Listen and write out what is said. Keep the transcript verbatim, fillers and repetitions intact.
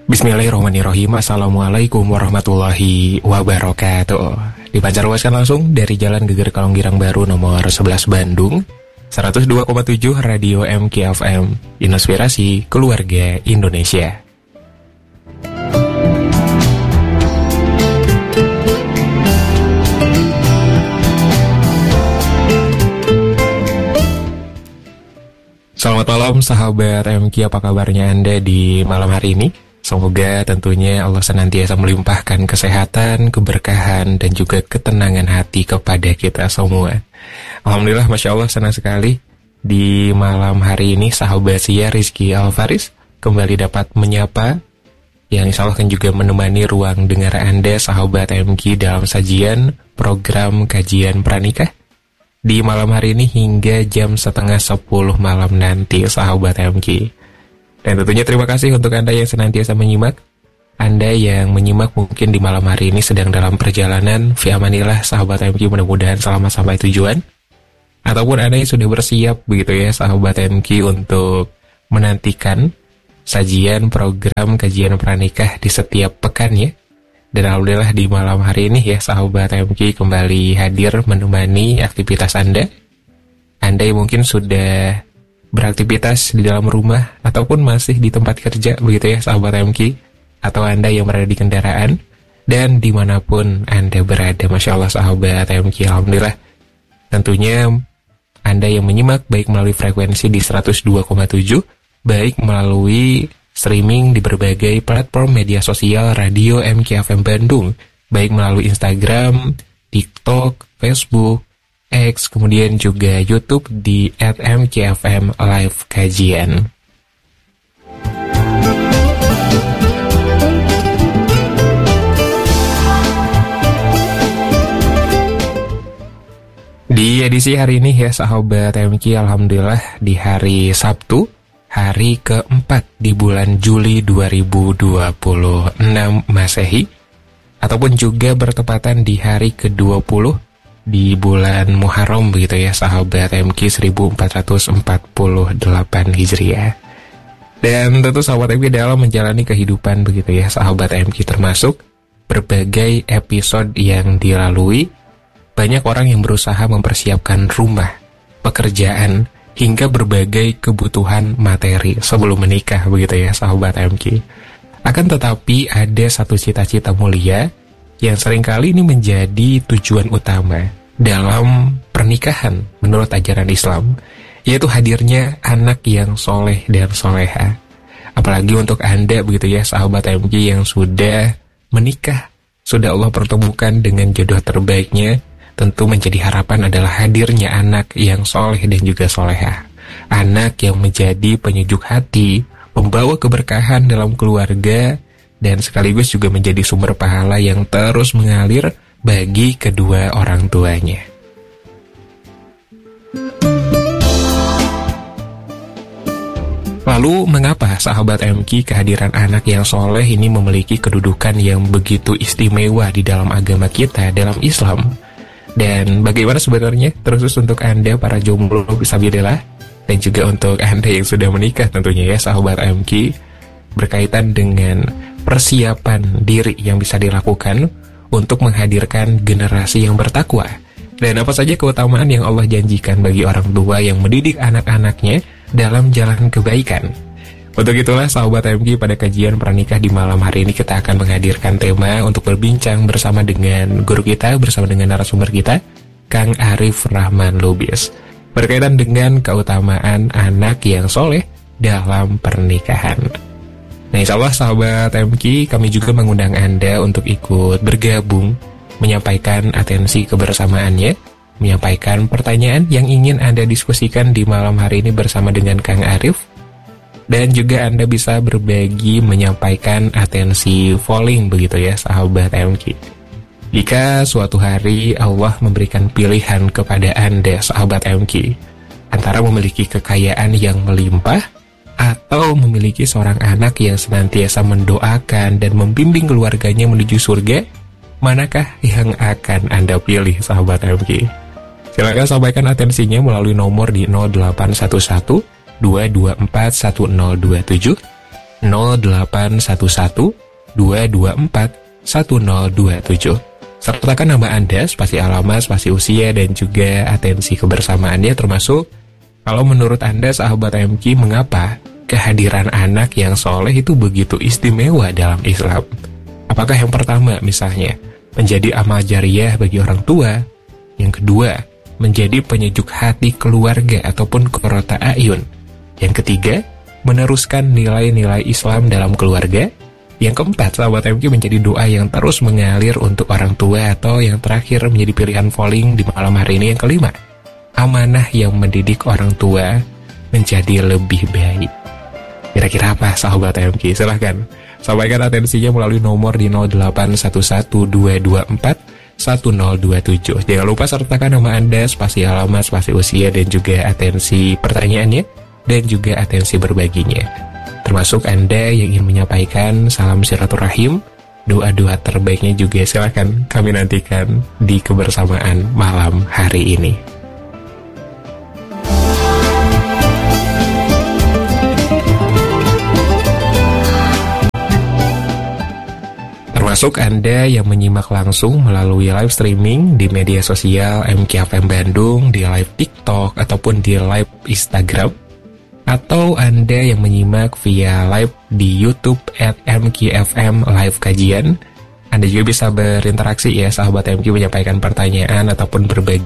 Bismillahirrahmanirrahim. Assalamualaikum warahmatullahi wabarakatuh. Dipancarluaskan langsung dari Jalan Geger Kalonggirang Baru nomor sebelas Bandung, seratus dua koma tujuh Radio M K F M, Inspirasi Keluarga Indonesia. Selamat malam sahabat M K, apa kabarnya Anda di malam hari ini? Semoga tentunya Allah senantiasa melimpahkan kesehatan, keberkahan, dan juga ketenangan hati kepada kita semua. Alhamdulillah, Masya Allah, senang sekali di malam hari ini sahabat saya Rizky Alfaris kembali dapat menyapa, yang insya Allah kan juga menemani ruang dengar Anda sahabat M K dalam sajian program kajian pranikah di malam hari ini hingga jam setengah sepuluh malam nanti sahabat M K. Dan tentunya terima kasih untuk Anda yang senantiasa menyimak. Anda yang menyimak mungkin di malam hari ini sedang dalam perjalanan, fi amanillah sahabat M K, mudah-mudahan selamat sampai tujuan. Ataupun Anda yang sudah bersiap begitu ya sahabat M K untuk menantikan sajian program kajian pranikah di setiap pekannya. Dan alhamdulillah di malam hari ini ya sahabat M K kembali hadir menemani aktivitas Anda. Anda yang mungkin sudah beraktivitas di dalam rumah ataupun masih di tempat kerja begitu ya sahabat M K, atau Anda yang berada di kendaraan dan dimanapun Anda berada, Masya Allah sahabat M K, alhamdulillah. Tentunya Anda yang menyimak baik melalui frekuensi di seratus dua koma tujuh, baik melalui streaming di berbagai platform media sosial Radio M K F M Bandung, baik melalui Instagram, TikTok, Facebook, X, kemudian juga YouTube di at M K F M Live Kajian. Di edisi hari ini ya sahabat M K, alhamdulillah di hari Sabtu, hari keempat di bulan Juli dua ribu dua puluh enam Masehi, ataupun juga bertepatan di hari ke dua puluh di bulan Muharram begitu ya sahabat M K, seribu empat ratus empat puluh delapan Hijriah. Dan tentu sahabat M K dalam menjalani kehidupan begitu ya sahabat M K, termasuk berbagai episode yang dilalui, banyak orang yang berusaha mempersiapkan rumah, pekerjaan, hingga berbagai kebutuhan materi sebelum menikah begitu ya sahabat M K. Akan tetapi ada satu cita-cita mulia yang seringkali ini menjadi tujuan utama dalam pernikahan menurut ajaran Islam, yaitu hadirnya anak yang soleh dan soleha. Apalagi untuk Anda begitu ya sahabat M K yang sudah menikah, sudah Allah pertemukan dengan jodoh terbaiknya, tentu menjadi harapan adalah hadirnya anak yang soleh dan juga soleha. Anak yang menjadi penyejuk hati, membawa keberkahan dalam keluarga, dan sekaligus juga menjadi sumber pahala yang terus mengalir bagi kedua orang tuanya. Lalu mengapa sahabat M K kehadiran anak yang soleh ini memiliki kedudukan yang begitu istimewa di dalam agama kita, dalam Islam? Dan bagaimana sebenarnya terus untuk Anda para jomblo fisabilillah, dan juga untuk Anda yang sudah menikah tentunya ya sahabat M K, berkaitan dengan persiapan diri yang bisa dilakukan untuk menghadirkan generasi yang bertakwa. Dan apa saja keutamaan yang Allah janjikan bagi orang tua yang mendidik anak-anaknya dalam jalan kebaikan. Untuk itulah sahabat M K, pada kajian pranikah di malam hari ini kita akan menghadirkan tema untuk berbincang bersama dengan guru kita, bersama dengan narasumber kita, Kang Arif Rahman Lubis, berkaitan dengan keutamaan anak yang soleh dalam pernikahan. Nah insya Allah sahabat M K, kami juga mengundang Anda untuk ikut bergabung, menyampaikan atensi kebersamaannya, menyampaikan pertanyaan yang ingin Anda diskusikan di malam hari ini bersama dengan Kang Arif. Dan juga Anda bisa berbagi, menyampaikan atensi polling begitu ya sahabat M K. Jika suatu hari Allah memberikan pilihan kepada Anda sahabat M K, antara memiliki kekayaan yang melimpah atau memiliki seorang anak yang senantiasa mendoakan dan membimbing keluarganya menuju surga, manakah yang akan Anda pilih sahabat M K? Silakan sampaikan atensinya melalui nomor di nol delapan satu satu dua dua empat satu nol dua tujuh nol delapan satu satu dua dua empat satu nol dua tujuh. Sertakan nama Anda, spasi alamat, spasi usia, dan juga atensi kebersamaannya, termasuk kalau menurut Anda sahabat M Q, mengapa kehadiran anak yang soleh itu begitu istimewa dalam Islam? Apakah yang pertama misalnya menjadi amal jariah bagi orang tua, yang kedua menjadi penyejuk hati keluarga ataupun qurrata a'yun, yang ketiga meneruskan nilai-nilai Islam dalam keluarga, yang keempat sahabat M Q menjadi doa yang terus mengalir untuk orang tua, atau yang terakhir menjadi pilihan voting di malam hari ini, yang kelima amanah yang mendidik orang tua menjadi lebih baik. Kira-kira apa sahabat M Q? Silahkan sampaikan atensinya melalui nomor di nol delapan satu satu dua dua empat satu nol dua tujuh. Jangan lupa sertakan nama Anda, spasi alamat, spasi usia, dan juga atensi pertanyaannya, dan juga atensi berbaginya. Termasuk Anda yang ingin menyampaikan salam silaturahim, doa-doa terbaiknya juga silakan kami nantikan di kebersamaan malam hari ini. Termasuk Anda yang menyimak langsung melalui live streaming di media sosial M Q F M Bandung, di live TikTok, ataupun di live Instagram, atau Anda yang menyimak via live di YouTube at M Q F M Live Kajian. Anda juga bisa berinteraksi ya sahabat M Q, menyampaikan pertanyaan ataupun berbagi